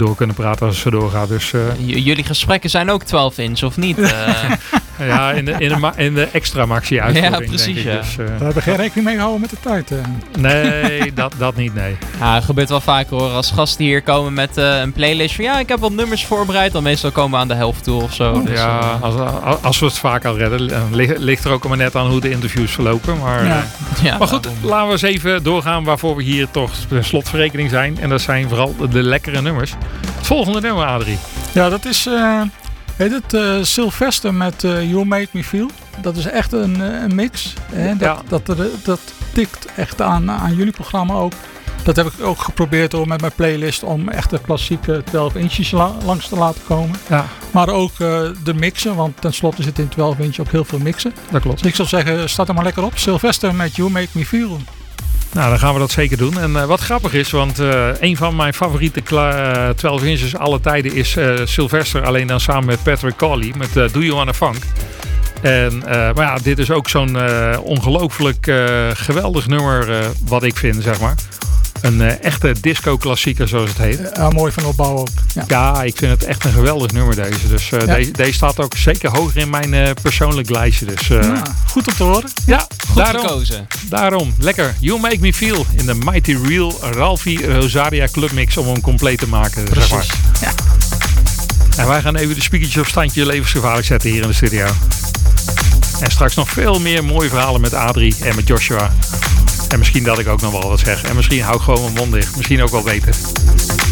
door kunnen praten als het zo doorgaat. Dus, jullie gesprekken zijn ook 12 inch, of niet? ja, in de extra maxi uitvoering. Ja, precies. Denk ik. Ja. Dus, Daar hebben we geen rekening mee gehouden met de tijd. Nee, dat niet, nee. Ja, het gebeurt wel vaker hoor. Als gasten hier komen met een playlist van ik heb wat nummers voorbereid. Dan meestal komen we aan de helft toe of zo. Dus, ja, als we het vaak al redden, ligt er ook maar net aan hoe de interviews verlopen. Maar, maar goed, laten we eens even doorgaan waarvoor we hier toch per slotverrekening zijn. En dat zijn vooral de lekkere nummers. Het volgende nummer, Adrie. Ja, dat is heet het Sylvester met You Make Me Feel. Dat is echt een mix. Dat tikt echt aan jullie programma ook. Dat heb ik ook geprobeerd door met mijn playlist om echt de klassieke 12 inches langs te laten komen. Ja. Maar ook de mixen, want tenslotte zit in 12 inch ook heel veel mixen. Dat klopt. Dus ik zou zeggen, staat er maar lekker op. Sylvester met You Make Me Feel. Nou, dan gaan we dat zeker doen. En wat grappig is, want een van mijn favoriete 12 inches alle tijden is Sylvester. Alleen dan samen met Patrick Cawley met Do You Wanna Funk. En, maar ja, dit is ook zo'n ongelooflijk geweldig nummer wat ik vind, zeg maar. Een echte disco-klassieker, zoals het heet. Ja, mooi van opbouw ook. Ja, ik vind het echt een geweldig nummer deze. Dus deze staat ook zeker hoger in mijn persoonlijk lijstje. Dus, goed om te horen. Ja, goed gekozen. Daarom, lekker. You Make Me Feel in de Mighty Real Ralphie Rosaria Club Mix om hem compleet te maken. Precies. Zeg maar. Ja. En wij gaan even de speakertjes op standje levensgevaarlijk zetten hier in de studio. En straks nog veel meer mooie verhalen met Adrie en met Joshua. En misschien dat ik ook nog wel wat zeg. En misschien hou ik gewoon mijn mond dicht. Misschien ook wel beter.